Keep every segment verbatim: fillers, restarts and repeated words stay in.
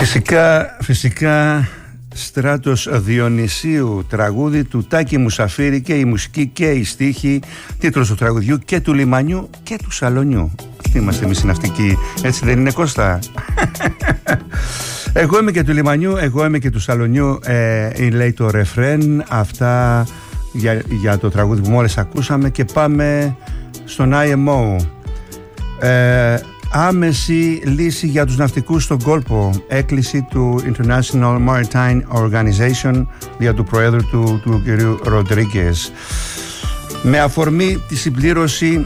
Φυσικά, φυσικά Στράτος Διονυσίου, τραγούδι του Τάκη Μουσαφίρη, και η μουσική και η στίχη, τίτλος του τραγουδιού και του λιμανιού και του σαλονιού. Αυτοί είμαστε εμείς οι ναυτικοί, έτσι δεν είναι, Κώστα? Εγώ είμαι και του λιμανιού, εγώ είμαι και του σαλονιού, ε, λέει το ρεφρέν. Αυτά για, για το τραγούδι που μόλις ακούσαμε, και πάμε στον άι εμ ο. ε, Άμεση λύση για τους ναυτικούς στον κόλπο. Έκκληση του International Maritime Organization για του Προέδρου του, του κ. Ροντρίγκες. Με αφορμή τη συμπλήρωση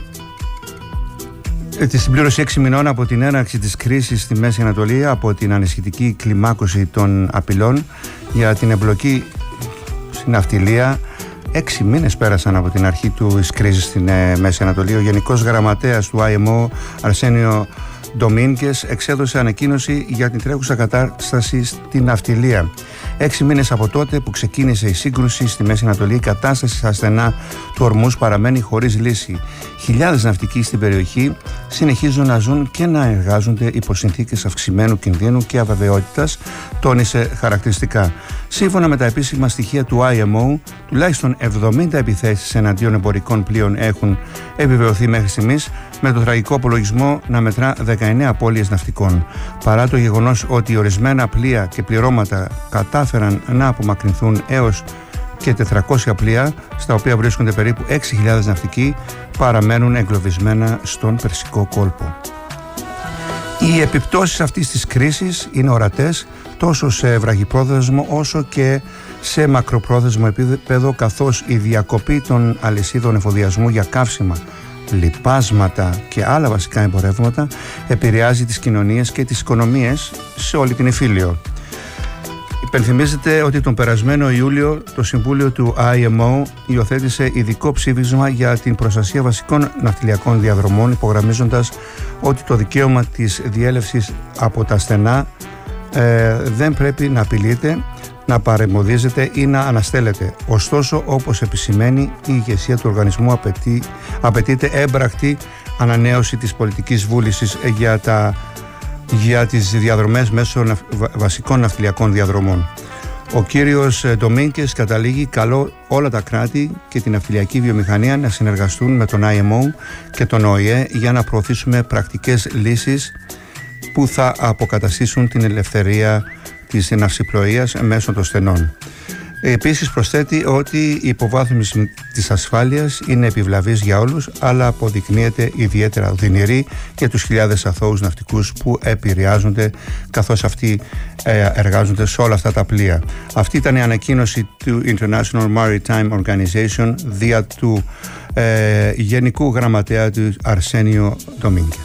τη συμπλήρωση έξι μηνών από την έναρξη της κρίσης στη Μέση Ανατολή, από την ανησυχητική κλιμάκωση των απειλών για την εμπλοκή στην ναυτιλία. Έξι μήνες πέρασαν από την αρχή της κρίσης στην ε, Μέση Ανατολή. Ο Γενικός Γραμματέας του άι εμ ο, Αρσένιο Ντομίνγκες, εξέδωσε ανακοίνωση για την τρέχουσα κατάσταση στην ναυτιλία. Έξι μήνες από τότε που ξεκίνησε η σύγκρουση στη Μέση Ανατολή, η κατάσταση στα στενά του Ορμούζ παραμένει χωρίς λύση. Χιλιάδες ναυτικοί στην περιοχή συνεχίζουν να ζουν και να εργάζονται υπό συνθήκες αυξημένου κινδύνου και αβεβαιότητας, τόνισε χαρακτηριστικά. Σύμφωνα με τα επίσημα στοιχεία του άι εμ ο, τουλάχιστον εβδομήντα επιθέσεις εναντίον εμπορικών πλοίων έχουν επιβεβαιωθεί μέχρι στιγμής, με το τραγικό απολογισμό να μετρά δεκαεννέα απώλειες ναυτικών. Παρά το γεγονός ότι ορισμένα πλοία και πληρώματα κατάφεραν να απομακρυνθούν έως και τετρακόσια πλοία, στα οποία βρίσκονται περίπου έξι χιλιάδες ναυτικοί, παραμένουν εγκλωβισμένα στον Περσικό κόλπο. Οι επιπτώσεις αυτής της κρίσης είναι ορατές τόσο σε βραχυπρόθεσμο όσο και σε μακροπρόθεσμο επίπεδο, καθώς η διακοπή των αλυσίδων εφοδιασμού για καύσιμα, λιπάσματα και άλλα βασικά εμπορεύματα επηρεάζει τις κοινωνίες και τις οικονομίες σε όλη την Ιφίλιο. Υπενθυμίζεται ότι τον περασμένο Ιούλιο το Συμβούλιο του άι εμ ο υιοθέτησε ειδικό ψήφισμα για την προστασία βασικών ναυτιλιακών διαδρομών, υπογραμμίζοντας ότι το δικαίωμα της διέλευσης από τα στενά ε, δεν πρέπει να απειλείται, να παρεμποδίζεται ή να αναστέλλεται. Ωστόσο, όπως επισημαίνει η ηγεσία του οργανισμού, απαιτεί, απαιτείται έμπρακτη ανανέωση της πολιτικής βούλησης για, τα, για τις διαδρομές μέσω ναυ, βασικών ναυτιλιακών διαδρομών. Ο κύριος Ντομίνγκες καταλήγει καλό όλα τα κράτη και την ναυτιλιακή βιομηχανία να συνεργαστούν με τον άι εμ ο και τον ο ε ε για να προωθήσουμε πρακτικές λύσεις που θα αποκαταστήσουν την ελευθερία της ναυσιπλοείας μέσω των στενών. Επίσης προσθέτει ότι η υποβάθμιση της ασφάλειας είναι επιβλαβής για όλους, αλλά αποδεικνύεται ιδιαίτερα οδυνηρή για τους χιλιάδες αθώους ναυτικούς που επηρεάζονται καθώς αυτοί εργάζονται σε όλα αυτά τα πλοία. Αυτή ήταν η ανακοίνωση του International Maritime Organization δια του ε, Γενικού Γραμματέα του Αρσένιο Ντομίνγκες.